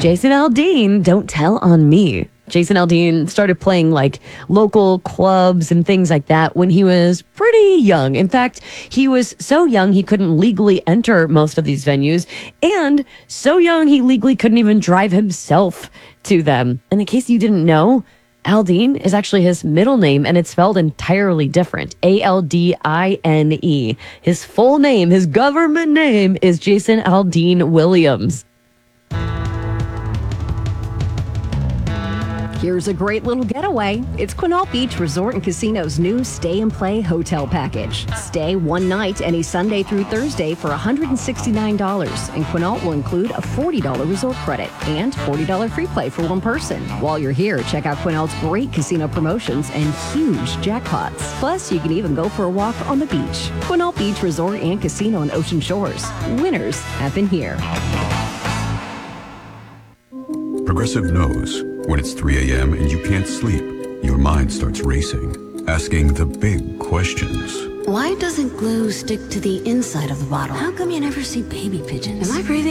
Jason Aldean, Don't Tell on Me. Jason Aldean started playing like local clubs and things like that when he was pretty young. In fact, he was so young he couldn't legally enter most of these venues, and so young he legally couldn't even drive himself to them. And in case you didn't know, Aldean is actually his middle name, and it's spelled entirely different. Aldine. His full name, his government name, is Jason Aldean Williams. Here's a great little getaway. It's Quinault Beach Resort and Casino's new Stay and Play hotel package. Stay one night any Sunday through Thursday for $169, and Quinault will include a $40 resort credit and $40 free play for one person. While you're here, check out Quinault's great casino promotions and huge jackpots. Plus, you can even go for a walk on the beach. Quinault Beach Resort and Casino in Ocean Shores. Winners happen here. Progressive knows when it's 3 a.m. and you can't sleep, your mind starts racing, asking the big questions. Why doesn't glue stick to the inside of the bottle? How come you never see baby pigeons? Am I breathing?